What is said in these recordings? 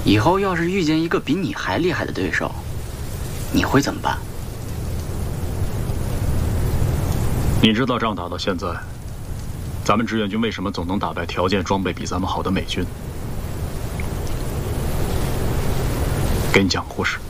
以后要是遇见一个比你还厉害的对手，你会怎么办？ 你知道仗打到现在，咱们志愿军为什么总能打败条件装备比咱们好的美军？给你讲个故事。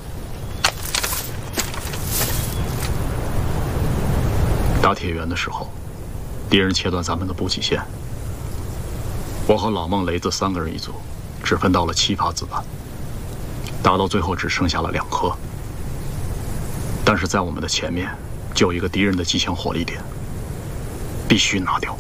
打铁原的时候，敌人切断咱们的补给线，我和老孟、雷子3个人一组，只分到了7发子弹，打到最后只剩下了2颗。但是在我们的前面，就有一个敌人的机枪火力点，必须拿掉。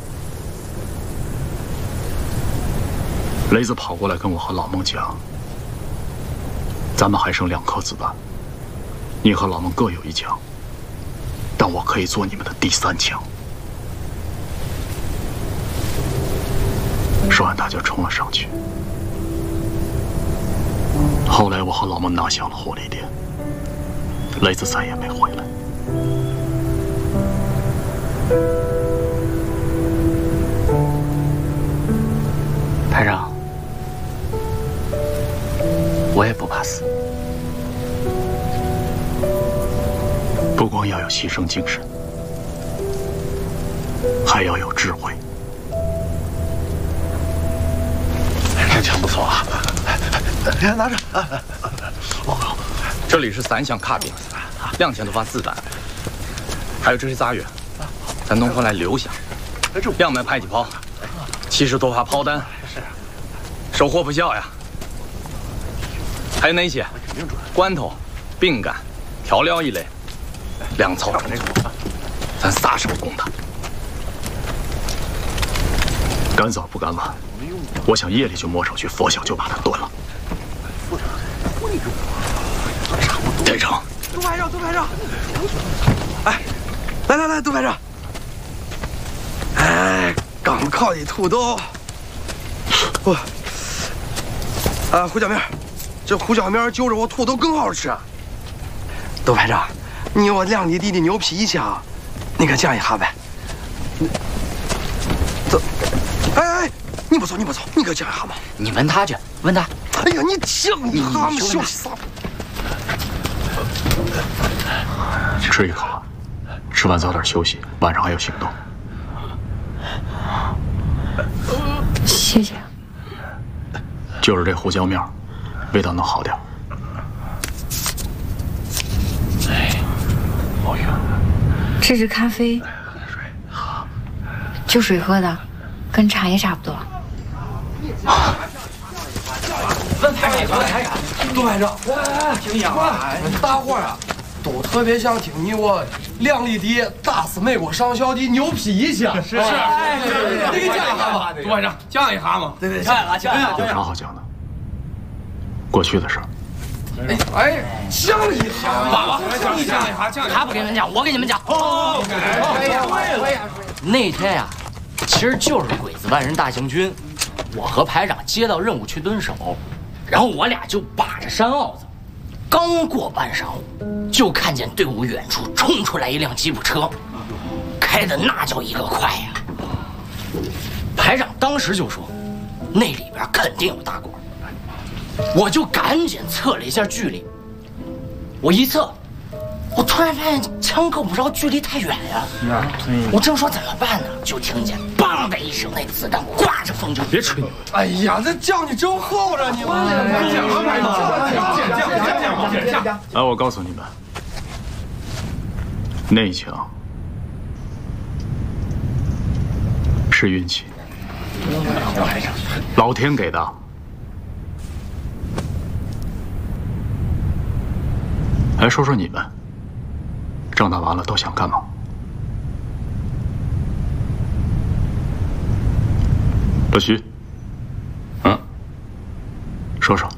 雷子跑过来跟我和老孟讲，咱们还剩2颗子弹，你和老孟各有1枪，但我可以做你们的第3枪。说完，他就冲了上去。后来我和老孟拿下了火力点，雷子再也没回来。 排长，我也不怕死。 不光要有牺牲精神，还要有智慧。 这枪不错啊！拿着。 这里是3箱卡宾，2000多发子弹，还有这些杂药，咱弄回来留下。2门迫击炮，70多发炮弹，收获不小呀。还有那些罐头、饼干、调料一类，粮草，咱撒手攻他。 赶早不赶晚，我想夜里就摸上去，拂晓就把他炖了。队长， 杜排长，哎，来，杜排长，哎，刚烤的土豆，胡椒面，这胡椒面就着我土豆更好吃。杜排长，你有2里地的牛皮枪，你可讲一下呗？走，哎，你不走，你可讲一下嘛？ 你问他去，问他。 哎呀，你讲一下嘛，小傻。 吃一口，吃完早点休息，晚上还有行动。 谢谢。 就是这胡椒面，味道能好点。 这是咖啡，就水喝的，跟茶也差不多。 问排长，杜排长，听讲啊，大伙儿啊都特别想听你我2里地打死美国上校的牛皮一枪。是，你给讲一下吧，杜排长，讲一下嘛。对，讲一下。 有啥好讲的？过去的事儿。 哎，讲一下，爸爸，讲一下。 他不给你们讲，我给你们讲。那天呀，其实就是鬼子万人大行军，我和排长接到任务去蹲守，然后我俩就把着山坳子，刚过半晌午，就看见队伍远处冲出来一辆吉普车，开的那叫一个快呀！排长当时就说，那里边肯定有大官，我就赶紧测了一下距离。我一测，我突然发现枪够不着，距离太远呀！我正说怎么办呢，就听见“梆”的一声，那子弹刮着风就别吹。 哎呀，这讲的正好着，你们讲。 来，我告诉你们，那一枪是运气，老天给的。来说说你们，仗打完了都想干嘛？老徐，说说。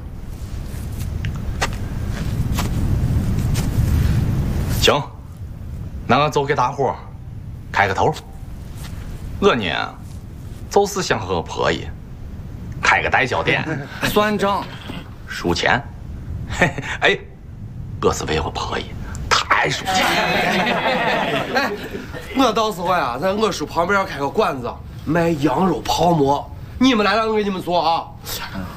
行，那我就给大伙开个头。我呢，就是想和婆姨开个代销店，算账、数钱。哎，我是为我婆姨，太数钱。 哎，我到时候呀，在我叔旁边开个馆子，卖羊肉泡馍。你们来了，我给你们做啊。